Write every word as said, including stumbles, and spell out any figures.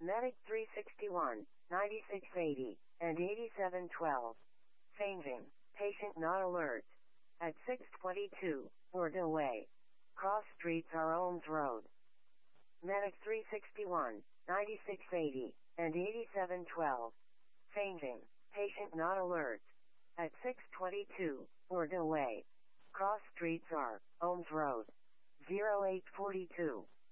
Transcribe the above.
Medic three sixty-one, ninety-six eighty, and eighty-seven twelve. Fainting. Patient not alert. At six twenty-two, Bordeaux Way. Cross streets are Ohms Road. Medic three sixty-one, ninety-six eighty, and eighty-seven twelve. Fainting. Patient not alert. At six twenty-two, Bordeaux Way. Cross streets are Ohms Road. zero eight four two.